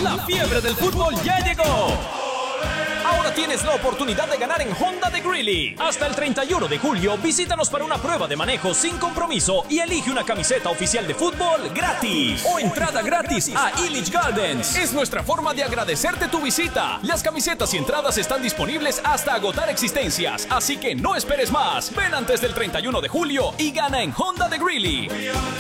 La fiebre del fútbol ya llegó. Ahora tienes la oportunidad de ganar en Honda de Greeley. Hasta el 31 de julio, visítanos para una prueba de manejo sin compromiso y elige una camiseta oficial de fútbol gratis o entrada gratis a Illich Gardens. Es nuestra forma de agradecerte tu visita. Las camisetas y entradas están disponibles hasta agotar existencias, así que no esperes más. Ven antes del 31 de julio y gana en Honda de Greeley.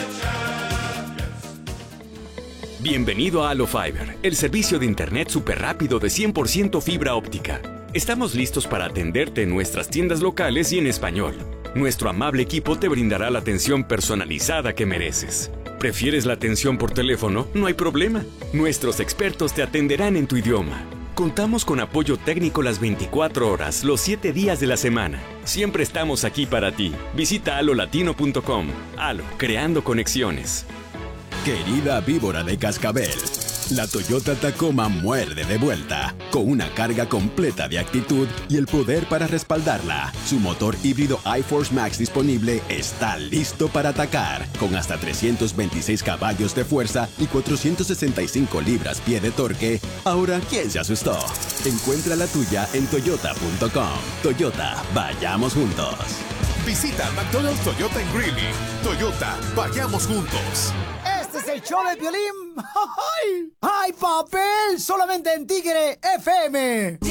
Bienvenido a Allo Fiber, el servicio de internet súper rápido de 100% fibra óptica. Estamos listos para atenderte en nuestras tiendas locales y en español. Nuestro amable equipo te brindará la atención personalizada que mereces. ¿Prefieres la atención por teléfono? No hay problema. Nuestros expertos te atenderán en tu idioma. Contamos con apoyo técnico las 24 horas, los 7 días de la semana. Siempre estamos aquí para ti. Visita alolatino.com. Allo, creando conexiones. Querida víbora de cascabel, la Toyota Tacoma muerde de vuelta, con una carga completa de actitud y el poder para respaldarla. Su motor híbrido iForce Max disponible está listo para atacar, con hasta 326 caballos de fuerza y 465 libras-pie de torque. Ahora, ¿quién se asustó? Encuentra la tuya en toyota.com. Toyota, vayamos juntos. Visita McDonald's Toyota en Greeley. Toyota, vayamos juntos. Este es el show de Piolín. ¡Ay, papel! Solamente en Tigre FM.